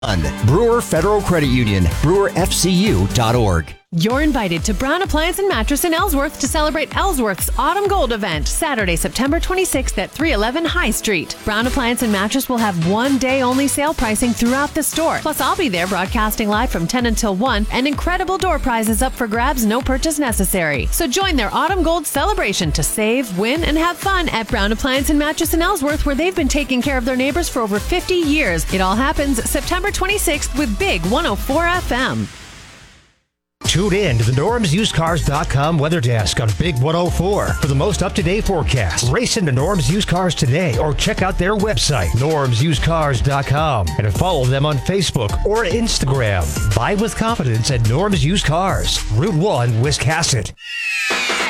Brewer Federal Credit Union, brewerfcu.org. You're invited to Brown Appliance and Mattress in Ellsworth to celebrate Ellsworth's Autumn Gold event, Saturday, September 26th at 311 High Street. Brown Appliance and Mattress will have one-day-only sale pricing throughout the store. Plus, I'll be there broadcasting live from 10 until 1, and incredible door prizes up for grabs, no purchase necessary. So join their Autumn Gold celebration to save, win, and have fun at Brown Appliance and Mattress in Ellsworth, where they've been taking care of their neighbors for over 50 years. It all happens September 26th with Big 104 FM. Tune in to the NormsUsedCars.com weather desk on Big 104 for the most up-to-date forecast. Race into Norm's Used Cars today or check out their website, NormsUsedCars.com, and follow them on Facebook or Instagram. Buy with confidence at Norm's Used Cars, Route 1, Wiscasset.